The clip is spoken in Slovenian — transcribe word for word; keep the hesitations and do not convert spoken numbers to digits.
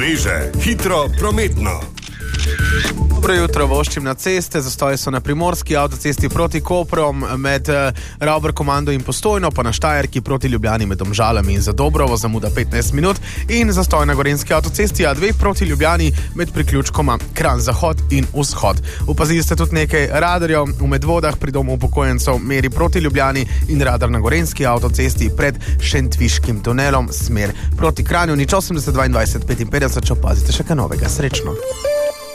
Sveže, hitro, prometno. Dobro jutro, voščim na ceste, zastoje so na Primorski avtocesti proti Koprom med Ravber Komando in Postojno, pa na Štajerki proti Ljubljani med Domžalami in Zadobrovo, zamuda petnajst minut, in zastoj na Gorenjski avtocesti A dve proti Ljubljani med priključkoma Kranj Zahod in Vzhod. Upazili ste tudi nekaj radarjev v Medvodah pri domu upokojencev meri proti Ljubljani in radar na Gorenjski avtocesti pred Šentviškim tunelom smer proti Kranju. Nič osemdeset dvaindvajset petinpetdeset, če opazite še kaj novega. Srečno.